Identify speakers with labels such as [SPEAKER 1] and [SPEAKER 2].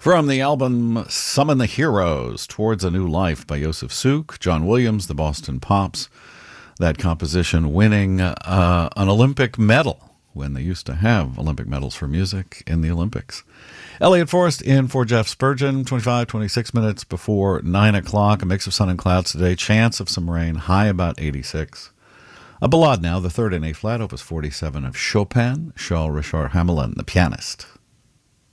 [SPEAKER 1] From the album Summon the Heroes, Towards a New Life by Joseph Suk, John Williams, the Boston Pops. That composition winning an Olympic medal when they used to have Olympic medals for music in the Olympics. Elliot Forrest in for Jeff Spurgeon, 26 minutes before 9 o'clock. A mix of sun and clouds today, chance of some rain, high about 86. A ballade now, the third in A-flat, opus 47 of Chopin, Charles Richard Hamelin, the pianist.